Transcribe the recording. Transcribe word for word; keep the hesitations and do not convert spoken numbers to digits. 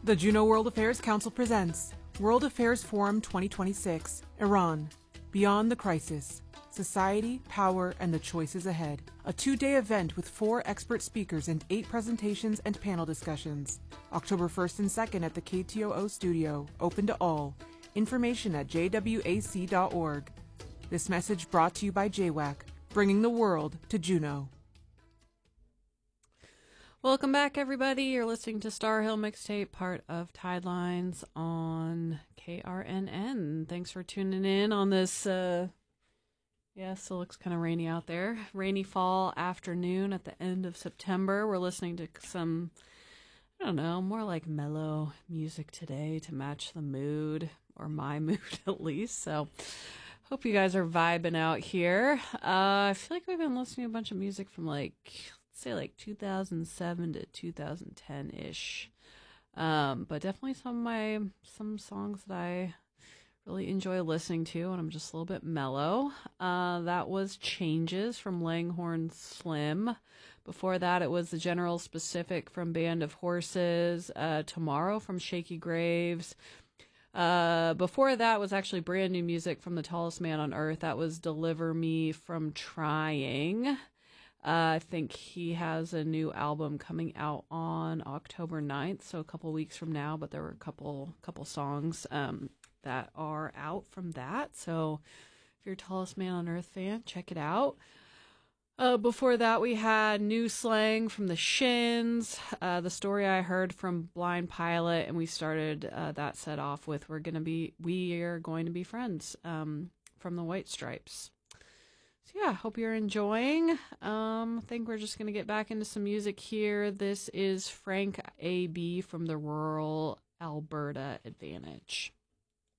The Juneau World Affairs Council presents World Affairs Forum twenty twenty-six, Iran, Beyond the Crisis, Society, Power, and the Choices Ahead. A two-day event with four expert speakers and eight presentations and panel discussions. October first and second at the K T O O studio, open to all. Information at j w a c dot org. This message brought to you by J WAC, bringing the world to Juneau. Welcome back, everybody. You're listening to Star Hill Mixtape, part of Tidelines on K R N N. Thanks for tuning in on this, uh, yeah, still looks kind of rainy out there. Rainy fall afternoon at the end of September. We're listening to some, I don't know, more like mellow music today to match the mood, or my mood at least. So hope you guys are vibing out here. Uh, I feel like we've been listening to a bunch of music from like, say like two thousand seven to two thousand ten-ish. Um, but definitely some of my, some songs that I really enjoy listening to, and I'm just a little bit mellow. Uh, that was Changes from Langhorne Slim. Before that, it was The General Specific from Band of Horses. Uh, Tomorrow from Shaky Graves. Uh, before that was actually brand new music from The Tallest Man on Earth. That was Deliver Me from Trying. Uh, I think he has a new album coming out on October ninth, so a couple weeks from now, but there were a couple couple songs um, that are out from that. So if you're a Tallest Man on Earth fan, check it out. Uh, before that, we had New Slang from the Shins, uh, The Story I Heard from Blind Pilot, and we started uh, that set off with We're Gonna Be We Are Going to Be Friends um, from the White Stripes. So yeah, hope you're enjoying. Um, I think we're just going to get back into some music here. This is Frank A B from the Rural Alberta Advantage.